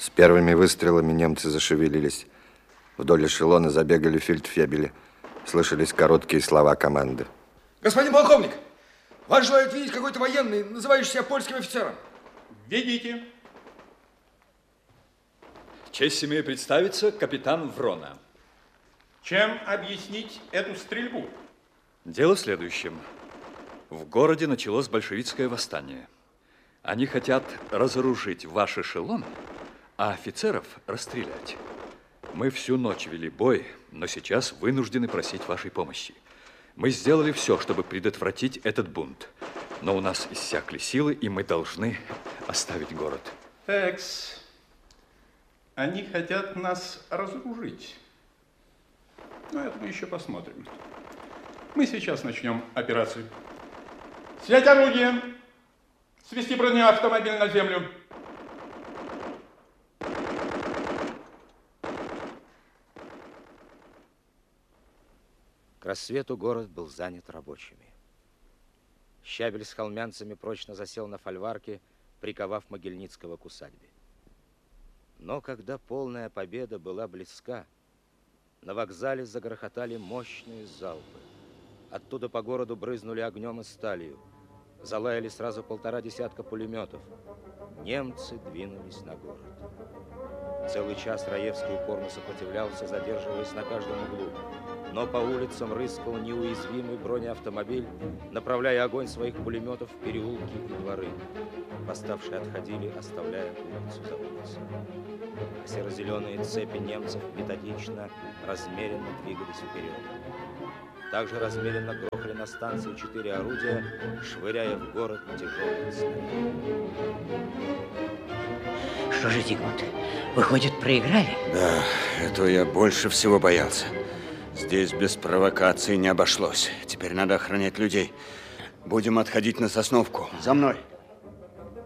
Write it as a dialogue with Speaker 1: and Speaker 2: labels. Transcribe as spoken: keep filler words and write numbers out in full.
Speaker 1: С первыми выстрелами немцы зашевелились. Вдоль эшелона забегали фельдфебели. Слышались короткие слова команды.
Speaker 2: Господин полковник, вас желает видеть какой-то военный, называющий себя польским офицером.
Speaker 3: Ведите.
Speaker 4: Честь имею представиться, капитан Врона.
Speaker 3: Чем объяснить эту стрельбу?
Speaker 4: Дело в следующем. В городе началось большевистское восстание. Они хотят разоружить ваш эшелон, а офицеров расстрелять. Мы всю ночь вели бой, но сейчас вынуждены просить вашей помощи. Мы сделали все, чтобы предотвратить этот бунт. Но у нас иссякли силы, и мы должны оставить город.
Speaker 3: Текс. Они хотят нас разоружить. Но это мы еще посмотрим. Мы сейчас начнем операцию. Снять орудие. Свести бронеавтомобиль на землю.
Speaker 5: К рассвету город был занят рабочими. Щабель с холмянцами прочно засел на фольварке, приковав Могильницкого к усадьбе. Но когда полная победа была близка, на вокзале загрохотали мощные залпы. Оттуда по городу брызнули огнем и сталью. Залаяли сразу полтора десятка пулеметов. Немцы двинулись на город. Целый час Раевский упорно сопротивлялся, задерживаясь на каждом углу. Но по улицам рыскал неуязвимый бронеавтомобиль, направляя огонь своих пулеметов в переулки и дворы. Восставшие отходили, оставляя улицу за улицей. А серо-зеленые цепи немцев методично, размеренно двигались вперед. Также размеренно грохали на станции четыре орудия, швыряя в город тяжелые снаряды.
Speaker 6: Что же, Зигмунд, выходит, проиграли?
Speaker 7: Да, этого я больше всего боялся. Здесь без провокации не обошлось. Теперь надо охранять людей. Будем отходить на Сосновку. За мной.